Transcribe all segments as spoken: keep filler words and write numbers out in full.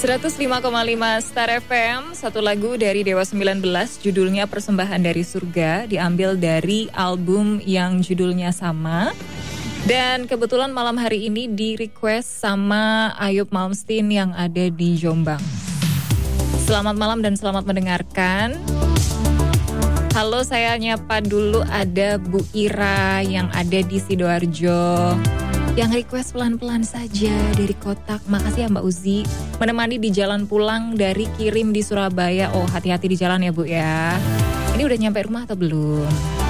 seratus lima koma lima Star F M, satu lagu dari Dewa sembilan belas, judulnya Persembahan dari Surga, diambil dari album yang judulnya sama. Dan kebetulan malam hari ini di request sama Ayub Malmsteen yang ada di Jombang. Selamat malam dan selamat mendengarkan. Halo, saya nyapa dulu ada Bu Ira yang ada di Sidoarjo, yang request pelan-pelan saja dari kotak. Makasih ya Mbak Uzi, menemani di jalan pulang dari kirim di Surabaya. Oh, hati-hati di jalan ya Bu ya. Ini udah nyampe rumah atau belum?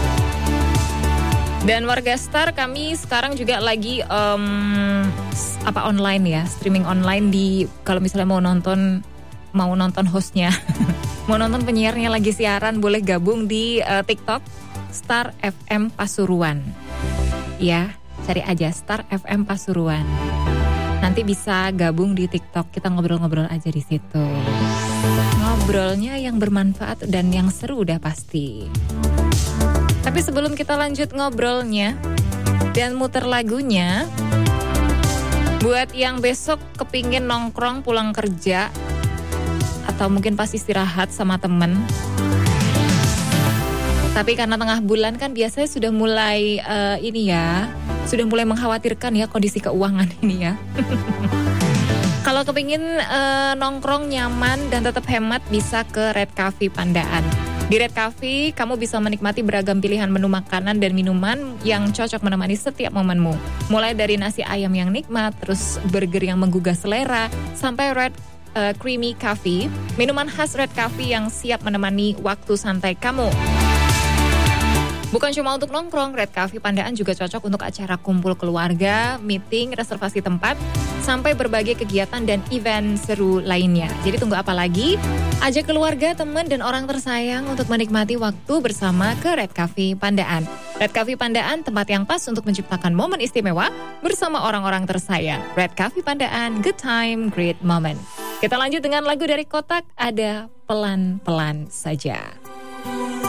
Dan warga Star, kami sekarang juga lagi um, apa online ya, streaming online di, kalau misalnya mau nonton mau nonton hostnya, mau nonton penyiarnya lagi siaran, boleh gabung di uh, TikTok Star F M Pasuruan. Ya. Cari aja Star F M Pasuruan. Nanti bisa gabung di TikTok, kita ngobrol-ngobrol aja di situ. Ngobrolnya yang bermanfaat dan yang seru udah pasti. Tapi sebelum kita lanjut ngobrolnya dan muter lagunya, buat yang besok kepingin nongkrong pulang kerja atau mungkin pas istirahat sama temen, tapi karena tengah bulan kan biasanya sudah mulai uh, ini ya, sudah mulai mengkhawatirkan ya kondisi keuangan ini ya. Kalau kepingin uh, nongkrong nyaman dan tetap hemat, bisa ke Red Cafe Pandaan. Di Red Cafe, kamu bisa menikmati beragam pilihan menu makanan dan minuman yang cocok menemani setiap momenmu. Mulai dari nasi ayam yang nikmat, terus burger yang menggugah selera, sampai Red uh, Creamy Coffee, minuman khas Red Cafe yang siap menemani waktu santai kamu. Bukan cuma untuk nongkrong, Red Cafe Pandaan juga cocok untuk acara kumpul keluarga, meeting, reservasi tempat, sampai berbagai kegiatan dan event seru lainnya. Jadi tunggu apa lagi? Ajak keluarga, teman, dan orang tersayang untuk menikmati waktu bersama ke Red Cafe Pandaan. Red Cafe Pandaan, tempat yang pas untuk menciptakan momen istimewa bersama orang-orang tersayang. Red Cafe Pandaan, good time, great moment. Kita lanjut dengan lagu dari Kotak, ada Pelan-Pelan Saja.